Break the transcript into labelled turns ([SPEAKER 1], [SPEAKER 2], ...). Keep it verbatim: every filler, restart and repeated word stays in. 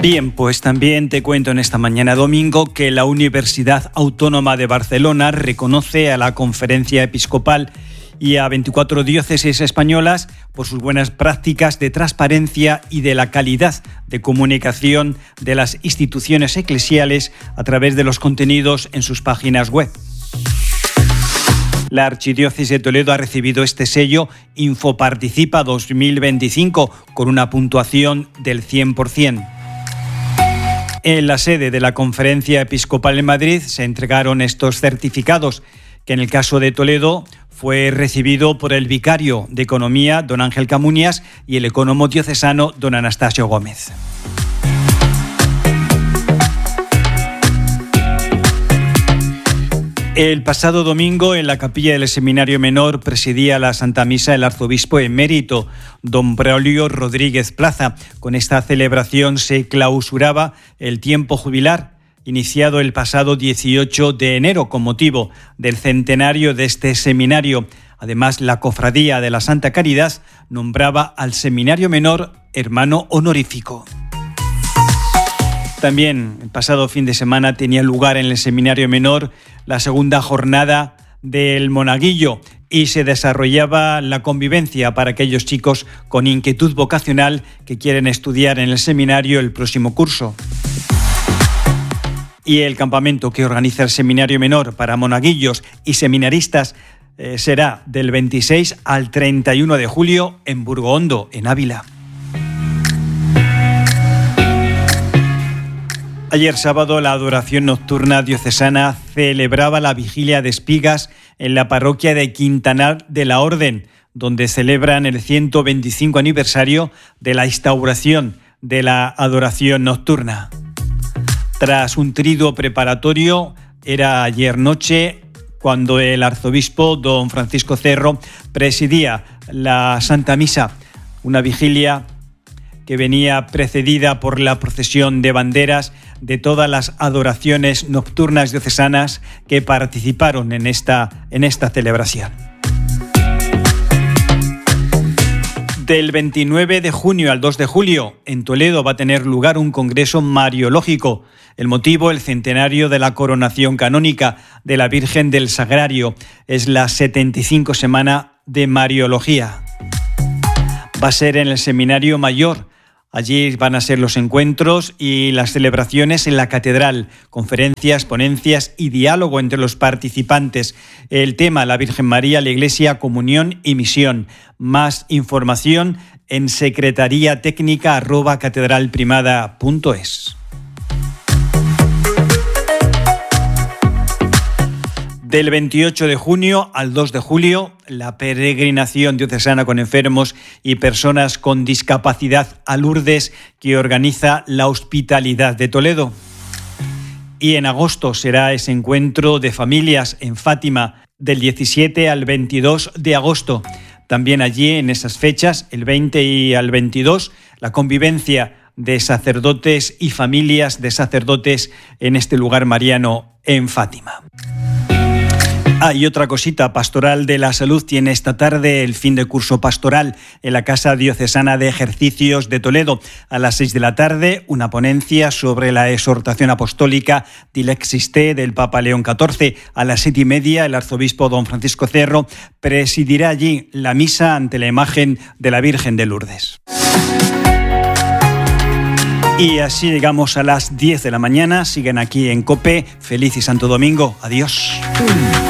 [SPEAKER 1] Bien, pues también te cuento en esta mañana domingo que la Universidad Autónoma de Barcelona reconoce a la Conferencia Episcopal y a veinticuatro diócesis españolas por sus buenas prácticas de transparencia y de la calidad de comunicación de las instituciones eclesiales a través de los contenidos en sus páginas web. La Archidiócesis de Toledo ha recibido este sello Infoparticipa dos mil veinticinco con una puntuación del cien por ciento. En la sede de la Conferencia Episcopal en Madrid se entregaron estos certificados, que en el caso de Toledo fue recibido por el vicario de Economía, don Ángel Camuñas, y el ecónomo diocesano, don Anastasio Gómez. El pasado domingo, en la capilla del Seminario Menor, presidía la Santa Misa el arzobispo emérito, don Braulio Rodríguez Plaza. Con esta celebración se clausuraba el tiempo jubilar, iniciado el pasado dieciocho de enero con motivo del centenario de este seminario. Además, la Cofradía de la Santa Caridad nombraba al Seminario Menor hermano honorífico. También el pasado fin de semana tenía lugar en el Seminario Menor la segunda jornada del Monaguillo y se desarrollaba la convivencia para aquellos chicos con inquietud vocacional que quieren estudiar en el seminario el próximo curso. Y el campamento que organiza el Seminario Menor para monaguillos y seminaristas eh, será del veintiséis al treinta y uno de julio en Burgohondo, en Ávila. Ayer sábado la adoración nocturna diocesana celebraba la vigilia de espigas en la parroquia de Quintanar de la Orden, donde celebran el ciento veinticinco aniversario de la instauración de la adoración nocturna. Tras un triduo preparatorio, era ayer noche cuando el arzobispo don Francisco Cerro presidía la Santa Misa, una vigilia que venía precedida por la procesión de banderas de todas las adoraciones nocturnas diocesanas que participaron en esta, en esta celebración. Del veintinueve de junio al dos de julio, en Toledo va a tener lugar un congreso mariológico. El motivo, el centenario de la coronación canónica de la Virgen del Sagrario. Es la setenta y cinco semana de Mariología. Va a ser en el Seminario Mayor. Allí van a ser los encuentros y las celebraciones en la catedral, conferencias, ponencias y diálogo entre los participantes. El tema, la Virgen María, la Iglesia, comunión y misión. Más información en secretaría técnica arroba catedralprimada punto es. Del veintiocho de junio al dos de julio, la peregrinación diocesana con enfermos y personas con discapacidad a Lourdes que organiza la Hospitalidad de Toledo. Y en agosto será ese encuentro de familias en Fátima del diecisiete al veintidós de agosto. También allí en esas fechas, el veinte y al veintidós, la convivencia de sacerdotes y familias de sacerdotes en este lugar mariano en Fátima. Ah, y otra cosita, Pastoral de la Salud tiene esta tarde el fin de curso pastoral en la Casa Diocesana de Ejercicios de Toledo. A las seis de la tarde, una ponencia sobre la exhortación apostólica Dilexis Te del Papa León catorce. A las siete y media, el arzobispo don Francisco Cerro presidirá allí la misa ante la imagen de la Virgen de Lourdes. Y así llegamos a las diez de la mañana. Siguen aquí en COPE. Feliz y Santo Domingo. Adiós.